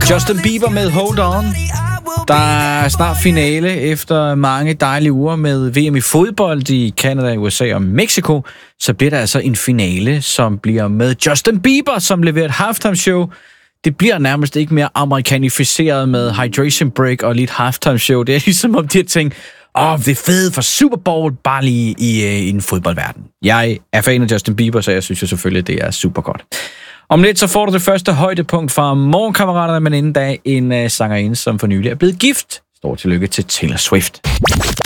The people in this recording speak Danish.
Justin Bieber med Hold On. Der er snart finale efter mange dejlige uger med VM i fodbold i Canada, USA og Mexico. Så bliver der altså en finale, som bliver med Justin Bieber, som leverer et halftime show. Det bliver nærmest ikke mere amerikanificeret med hydration break og lidt halftime show. Det er ligesom om de har tænkt, det er fedt for Super Bowl, bare lige i en fodboldverden. Jeg er fan af Justin Bieber, så jeg synes jo selvfølgelig, det er super godt. Om lidt så får du det første højdepunkt fra morgenkammeraterne, men inden da en sangerinde, som for nylig er blevet gift. Stort tillykke til Taylor Swift.